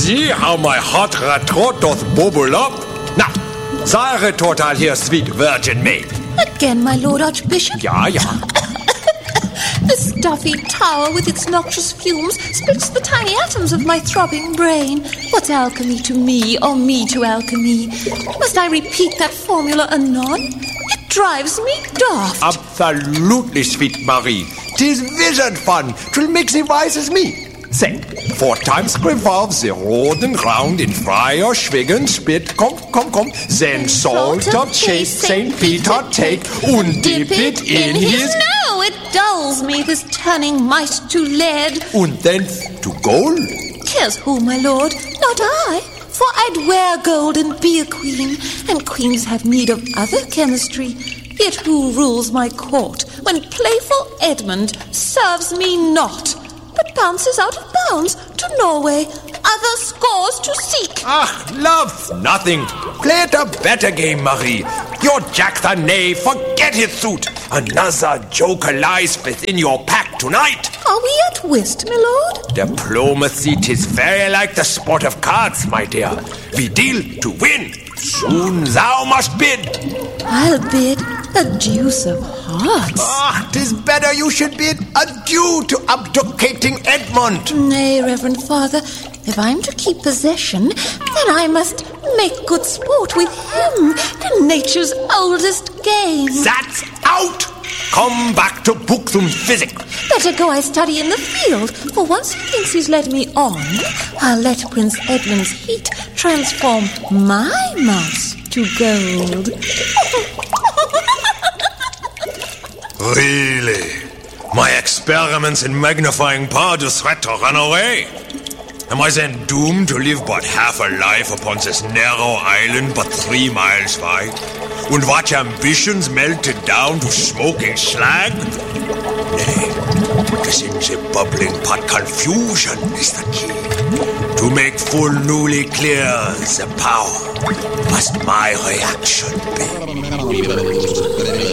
see how my hot retort doth bubble up? Now, thy retortal here, sweet virgin maid. Again, my Lord Archbishop? Ja. The stuffy tower with its noxious fumes splits the tiny atoms of my throbbing brain. What's alchemy to me, or me to alchemy? Must I repeat that formula anon? It drives me daft. Absolutely, sweet Marie. 'Tis wizard fun. 'Twill make thee wise as me. Say, 4 times revolve the roden round in Friar Schwingen spit, come, then Salter chase St. Peter take, und dip it in his... No, it dulls me, this turning might to lead. Und then to gold? Cares who, my lord? Not I, for I'd wear gold and be a queen, and queens have need of other chemistry. Yet who rules my court when playful Edmund serves me not, but bounces out of bounds to Norway, other scores to seek? Love, nothing. Play it a better game, Marie. Your Jack the Knave, forget his suit. Another joker lies within your pack tonight. Are we at whist, my lord? Diplomacy, 'tis very like the sport of cards, my dear. We deal to win. Soon thou must bid. I'll bid a deuce of hearts. 'Tis better you should bid adieu to abdicating Edmund. Nay, Reverend Father, if I'm to keep possession, then I must make good sport with him, nature's oldest game. That's out! Come back to books and physic. Better go I study in the field, for once he thinks he's led me on, I'll let Prince Edmund's heat transform my mouse to gold. Really? My experiments in magnifying power do threat to run away? Am I then doomed to live but half a life upon this narrow island but 3 miles wide? And watch ambitions melted down to smoking slag? Nay, 'tis in the bubbling pot confusion is the key. To make full newly clear the power must my reaction be.